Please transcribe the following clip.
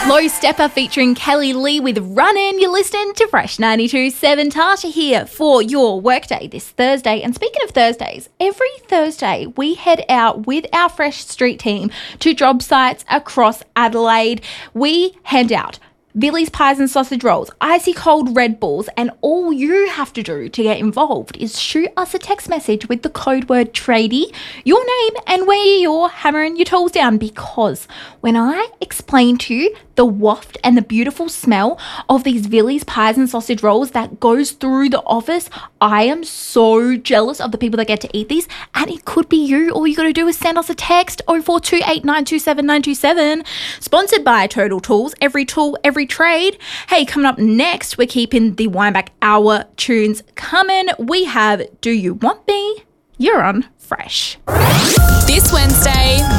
Low Stepper featuring Kelly Lee with Run In. You're listening to Fresh 92.7. Tasha here for your workday this Thursday. And speaking of Thursdays, every Thursday we head out with our Fresh Street team to job sites across Adelaide. We hand out Billy's Pies and Sausage Rolls, icy cold Red Bulls, and all you have to do to get involved is shoot us a text message with the code word tradie, your name, and where you're hammering your tools down, because when I explain to you the waft and the beautiful smell of these Billy's Pies and Sausage Rolls that goes through the office, I am so jealous of the people that get to eat these, and it could be you. All you got to do is send us a text, 0428927927. Sponsored by Total Tools, every tool, every trade. Hey, coming up next, we're keeping the Wineback Hour tunes coming. We have Do You Want Me? You're on Fresh. This Wednesday,